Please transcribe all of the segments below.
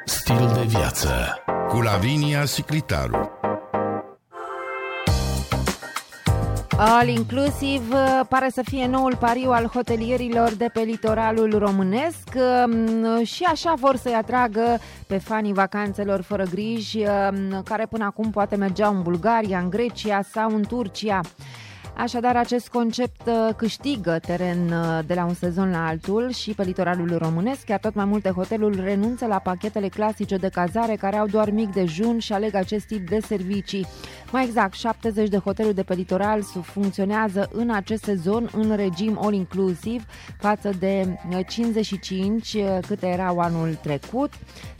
Stil de viață cu Lavinia Siclitaru. All Inclusive pare să fie noul pariu al hotelierilor de pe litoralul românesc și așa vor să-i atragă pe fanii vacanțelor fără griji, care până acum poate mergeau în Bulgaria, în Grecia sau în Turcia. Așadar, acest concept câștigă teren de la un sezon la altul și pe litoralul românesc, chiar tot mai multe hoteluri renunță la pachetele clasice de cazare care au doar mic dejun și aleg acest tip de servicii. Mai exact, 70 de hoteluri de pe litoral funcționează în acest sezon în regim all-inclusive față de 55 câte erau anul trecut.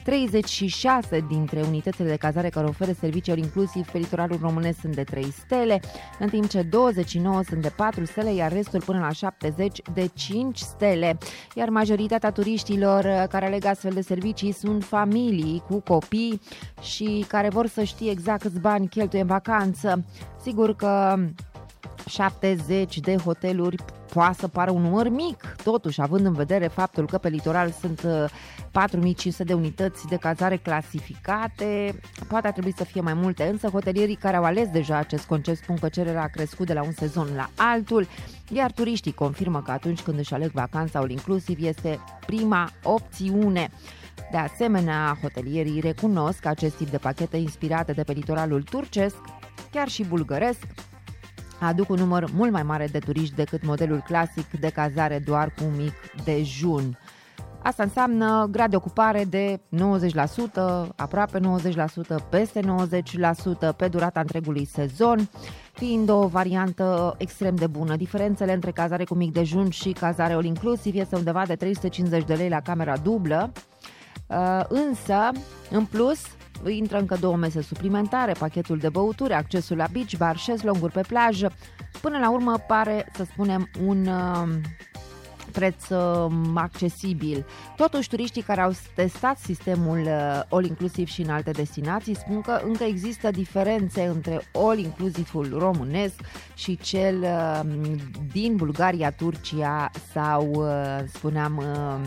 36 dintre unitățile de cazare care oferă servicii all-inclusive pe litoralul românesc sunt de 3 stele, în timp ce 29 sunt de 4 stele, iar restul până la 70 de 5 stele. Iar majoritatea turiștilor care aleg astfel de servicii sunt familii cu copii și care vor să știe exact câți bani cheltuie în vacanță. Sigur că 70 de hoteluri poate să pară un număr mic, totuși, având în vedere faptul că pe litoral sunt 4500 de unități de cazare clasificate, poate ar trebui să fie mai multe, însă hotelierii care au ales deja acest concept spun că cererea a crescut de la un sezon la altul, iar turiștii confirmă că atunci când își aleg vacanța all-inclusive este prima opțiune. De asemenea, hotelierii recunosc că acest tip de pachete inspirate de pe litoralul turcesc, chiar și bulgăresc, aduc un număr mult mai mare de turiști decât modelul clasic de cazare doar cu mic dejun. Asta înseamnă grad de ocupare de 90%, aproape 90%, peste 90% pe durata întregului sezon, fiind o variantă extrem de bună. Diferențele între cazare cu mic dejun și cazare all-inclusive este undeva de 350 de lei la camera dublă, însă, în plus, intră încă 2 mese suplimentare, pachetul de băuturi, accesul la beach bar, șezlonguri pe plajă. Până la urmă pare, să spunem, un preț accesibil. Totuși, turiștii care au testat sistemul all-inclusive și în alte destinații spun că încă există diferențe între all-inclusive-ul românesc și cel din Bulgaria, Turcia sau, spuneam,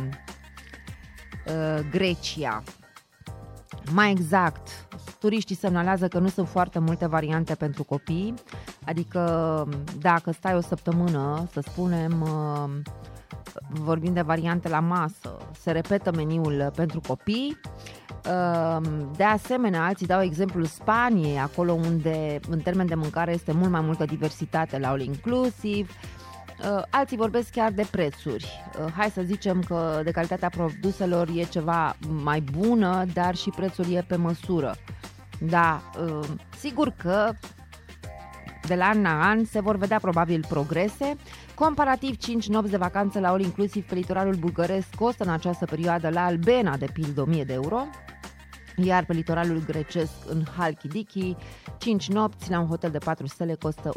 Grecia. Mai exact, turiștii semnalează că nu sunt foarte multe variante pentru copii, adică dacă stai o săptămână, să spunem, vorbim de variante la masă, se repetă meniul pentru copii. De asemenea, alții dau exemplul Spaniei, acolo unde în termen de mâncare este mult mai multă diversitate la all-inclusive. Alții vorbesc chiar de prețuri. Hai să zicem că de calitatea produselor e ceva mai bună, dar și prețul e pe măsură. Da, sigur că de la an la an se vor vedea probabil progrese. Comparativ, 5 nopți de vacanță la all-inclusive pe litoralul bulgăresc costă în această perioadă la Albena, de pildă, 1000 de euro, iar pe litoralul grecesc, în Halkidiki, 5 nopți la un hotel de 4 stele costă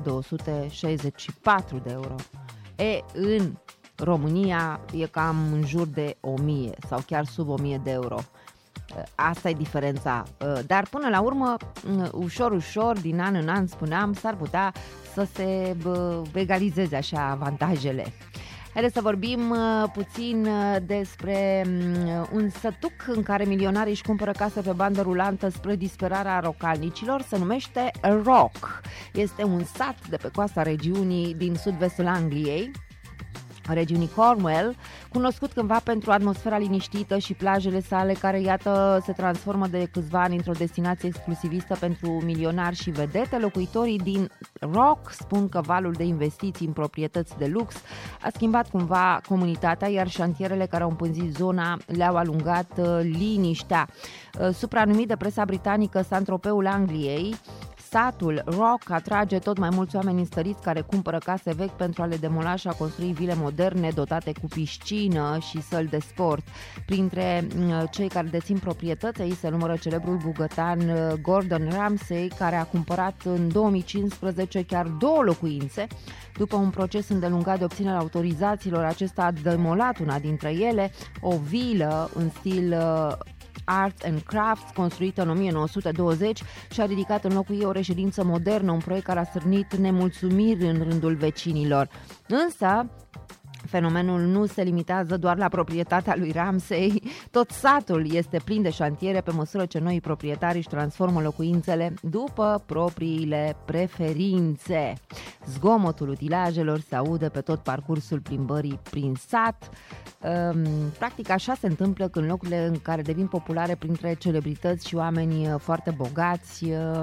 1264 de euro. În România e cam în jur de 1000 sau chiar sub 1000 de euro. Asta e diferența. Dar până la urmă, ușor, din an în an, spuneam, s-ar putea să se egalizeze așa avantajele. Haideți să vorbim puțin despre un sătuc în care milionarii își cumpără case pe bandă rulantă spre disperarea localnicilor. Se numește Rock. Este un sat de pe coasta regiunii din sud-vestul Angliei, regiunii Cornwall, cunoscut cândva pentru atmosfera liniștită și plajele sale care, iată, se transformă de câțiva ani într-o destinație exclusivistă pentru milionari și vedete. Locuitorii din Rock spun că valul de investiții în proprietăți de lux a schimbat cumva comunitatea, iar șantierele care au împânzit zona le-au alungat liniștea. Supranumit de presa britanică Saint-Tropez-ul Angliei, satul Rock atrage tot mai mulți oameni înstăriți care cumpără case vechi pentru a le demola și a construi vile moderne dotate cu piscină și săli de sport. Printre cei care dețin proprietăți, aici se numără celebrul bugătan Gordon Ramsay, care a cumpărat în 2015 chiar 2 locuințe. După un proces îndelungat de obținerea autorizațiilor, acesta a demolat una dintre ele, o vilă în stil Arts and Crafts, construită în 1920, și a ridicat în locul ei o reședință modernă, un proiect care a sârnit nemulțumiri în rândul vecinilor. Însă, Fenomenul nu se limitează doar la proprietatea lui Ramsey, tot satul este plin de șantiere pe măsură ce noi proprietari își transformă locuințele după propriile preferințe. Zgomotul utilajelor se aude pe tot parcursul plimbării prin sat. Practic așa se întâmplă când locurile în care devin populare printre celebrități și oameni foarte bogați,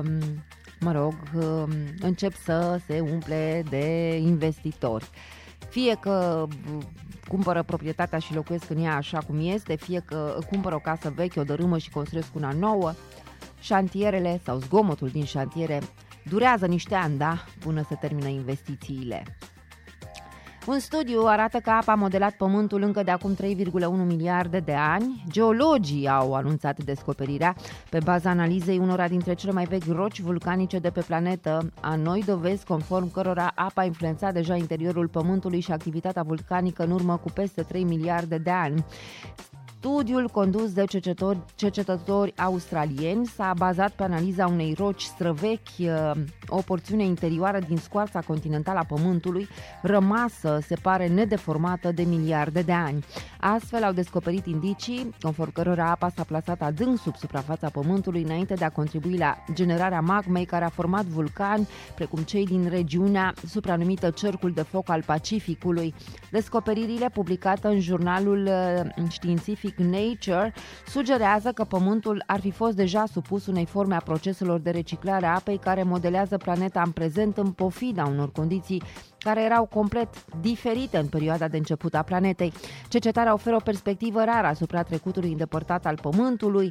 încep să se umple de investitori. Fie că cumpără proprietatea și locuiesc în ea așa cum este, fie că cumpără o casă veche, o dărâmă și construiesc una nouă. Șantierele sau zgomotul din șantiere durează niște ani, până se termină investițiile. Un studiu arată că apa a modelat Pământul încă de acum 3,1 miliarde de ani. Geologii au anunțat descoperirea pe baza analizei unora dintre cele mai vechi roci vulcanice de pe planetă, a noi dovezi conform cărora apa a influențat deja interiorul Pământului și activitatea vulcanică în urmă cu peste 3 miliarde de ani. Studiul condus de cercetători australieni s-a bazat pe analiza unei roci străvechi, o porțiune interioară din scoarța continentală a Pământului, rămasă, se pare, nedeformată de miliarde de ani. Astfel au descoperit indicii conform cărora apa s-a plasat adânc sub suprafața Pământului înainte de a contribui la generarea magmei care a format vulcani, precum cei din regiunea supranumită Cercul de Foc al Pacificului. Descoperirile publicate în jurnalul științific Nature sugerează că Pământul ar fi fost deja supus unei forme a proceselor de reciclare a apei care modelează planeta în prezent în pofida unor condiții care erau complet diferite în perioada de început a planetei. Cercetarea oferă o perspectivă rară asupra trecutului îndepărtat al Pământului,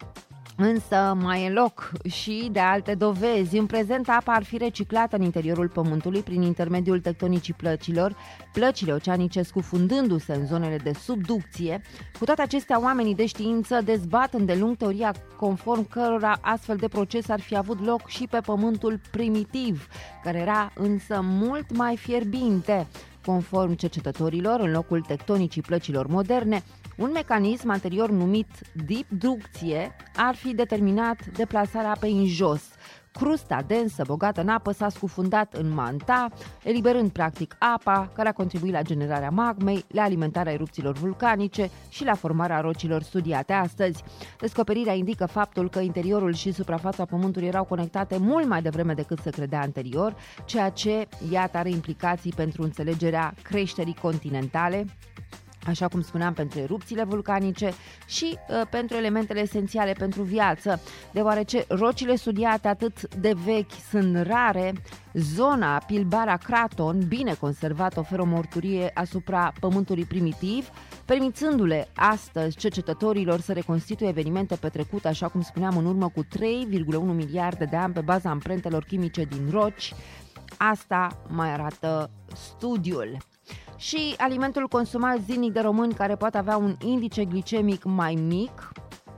însă mai e loc și de alte dovezi. În prezent, apa ar fi reciclată în interiorul Pământului prin intermediul tectonicii plăcilor, plăcile oceanice scufundându-se în zonele de subducție. Cu toate acestea, oamenii de știință dezbat îndelung teoria conform cărora astfel de proces ar fi avut loc și pe Pământul primitiv, care era însă mult mai fierbinte. Conform cercetătorilor, în locul tectonicii plăcilor moderne, un mecanism anterior numit dipducție ar fi determinat deplasarea apei în jos. Crusta densă, bogată în apă, s-a scufundat în manta, eliberând practic apa, care a contribuit la generarea magmei, la alimentarea erupțiilor vulcanice și la formarea rocilor studiate astăzi. Descoperirea indică faptul că interiorul și suprafața Pământului erau conectate mult mai devreme decât se credea anterior, ceea ce, iată, are implicații pentru înțelegerea creșterii continentale, așa cum spuneam, pentru erupțiile vulcanice și pentru elementele esențiale pentru viață. Deoarece rocile studiate atât de vechi sunt rare, zona Pilbara Craton, bine conservată, oferă o mărturie asupra Pământului primitiv, permițându-le astăzi cercetătorilor să reconstituie evenimente petrecute, așa cum spuneam, în urmă cu 3,1 miliarde de ani pe baza amprentelor chimice din roci. Asta mai arată studiul. Și alimentul consumat zilnic de români, care poate avea un indice glicemic mai mic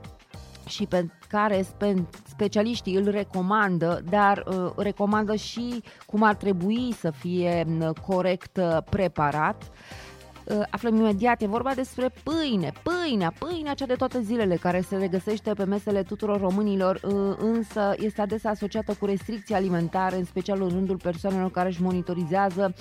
și pe care specialiștii îl recomandă, dar recomandă și cum ar trebui să fie corect preparat. Aflăm imediat, e vorba despre pâinea cea de toate zilele, care se regăsește pe mesele tuturor românilor, însă este adesea asociată cu restricții alimentare, în special în rândul persoanelor care își monitorizează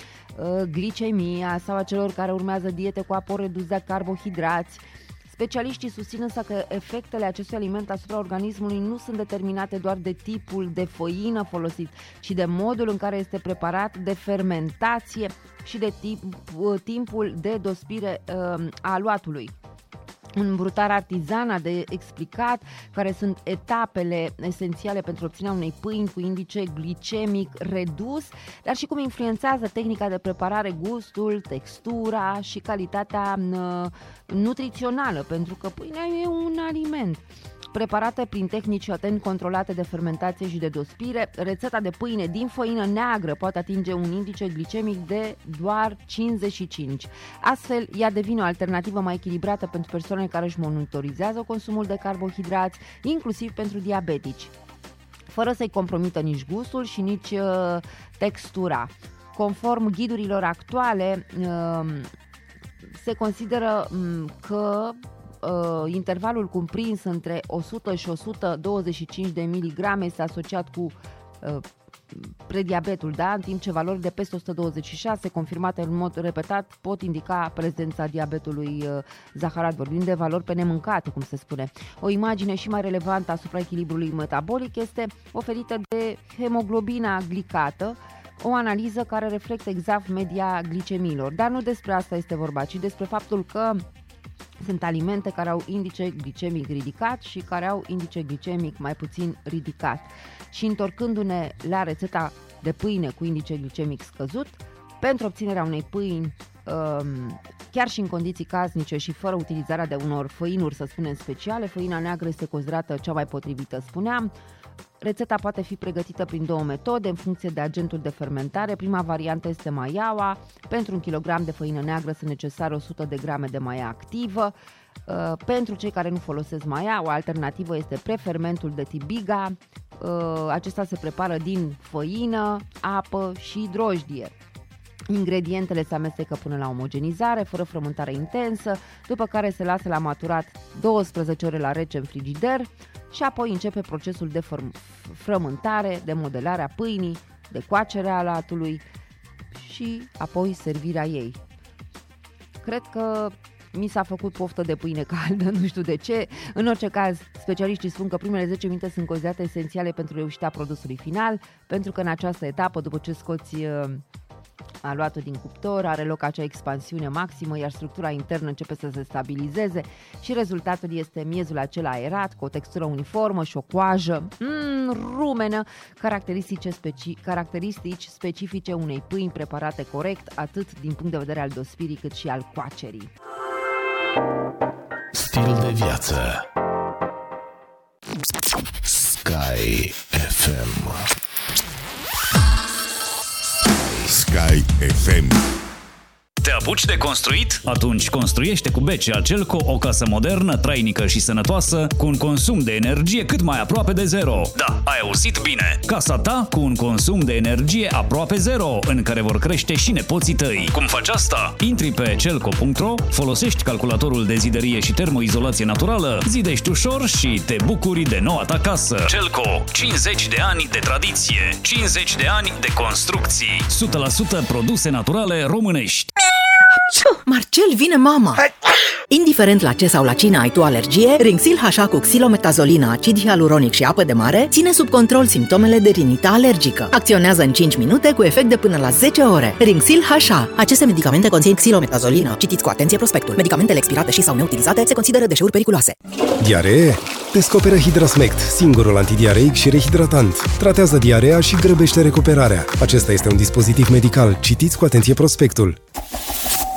glicemia sau a celor care urmează diete cu aport redus de carbohidrați. Specialiștii susțin însă că efectele acestui aliment asupra organismului nu sunt determinate doar de tipul de făină folosit, ci de modul în care este preparat, de fermentație și de timpul de dospire a aluatului. Un brutar artizan a de explicat care sunt etapele esențiale pentru obținerea unei pâini cu indice glicemic redus, dar și cum influențează tehnica de preparare gustul, textura și calitatea nutrițională, pentru că pâinea e un aliment. Preparată prin tehnici atent controlate de fermentație și de dospire, rețeta de pâine din făină neagră poate atinge un indice glicemic de doar 55. Astfel, ea devine o alternativă mai echilibrată pentru persoane care își monitorizează consumul de carbohidrați, inclusiv pentru diabetici, fără să-i compromită nici gustul și nici textura. Conform ghidurilor actuale, se consideră că intervalul cuprins între 100 și 125 de miligrame este asociat cu prediabetul, da? În timp ce valori de peste 126, confirmate în mod repetat, pot indica prezența diabetului zaharat. Vorbim de valori pe nemâncate, cum se spune. O imagine și mai relevantă asupra echilibrului metabolic este oferită de hemoglobina glicată, o analiză care reflectă exact media glicemiilor. Dar nu despre asta este vorba, ci despre faptul că sunt alimente care au indice glicemic ridicat și care au indice glicemic mai puțin ridicat. Și întorcându-ne la rețeta de pâine cu indice glicemic scăzut, pentru obținerea unei pâini, chiar și în condiții casnice și fără utilizarea de unor făinuri, să spunem, speciale, făina neagră este considerată cea mai potrivită, spuneam. Rețeta poate fi pregătită prin 2 metode în funcție de agentul de fermentare. Prima variantă este maiaua. Pentru 1 kg de făină neagră sunt necesare 100 de grame de maia activă. Pentru cei care nu folosesc maia, o alternativă este prefermentul de tip biga. Acesta se prepară din făină, apă și drojdie. Ingredientele se amestecă până la omogenizare, fără frământare intensă, după care se lasă la maturat 12 ore la rece în frigider și apoi începe procesul de frământare, de modelare a pâinii, de coacere a latului și apoi servirea ei. Cred că mi s-a făcut poftă de pâine caldă, nu știu de ce. În orice caz, specialiștii spun că primele 10 minute sunt considerate esențiale pentru reușita produsului final, pentru că în această etapă, după ce scoți aluatul din cuptor, are loc acea expansiune maximă, iar structura internă începe să se stabilizeze și rezultatul este miezul acela aerat, cu o textură uniformă și o coajă rumenă, caracteristici specifice unei pâini preparate corect, atât din punct de vedere al dospirii cât și al coacerii. Stil de viață. Sky FM. Sky FM. Te apuci de construit? Atunci construiește cu BCA Celco o casă modernă, trainică și sănătoasă, cu un consum de energie cât mai aproape de zero. Da, ai auzit bine! Casa ta cu un consum de energie aproape zero, în care vor crește și nepoții tăi. Cum faci asta? Intri pe celco.ro, folosești calculatorul de zidărie și termoizolație naturală, zidești ușor și te bucuri de noua ta casă. Celco, 50 de ani de tradiție, 50 de ani de construcții, 100% produse naturale românești. Marcel, vine mama! Indiferent la ce sau la cine ai tu alergie, Rinxil HA cu xilometazolina, acid hialuronic și apă de mare ține sub control simptomele de rinită alergică. Acționează în 5 minute cu efect de până la 10 ore. Rinxil HA. Aceste medicamente conțin xilometazolina. Citiți cu atenție prospectul. Medicamentele expirate și sau neutilizate se consideră deșeuri periculoase. Diaree? Descoperă Hidrasmect, singurul antidiareic și rehidratant. Tratează diarea și grăbește recuperarea. Acesta este un dispozitiv medical. Citiți cu atenție prospectul.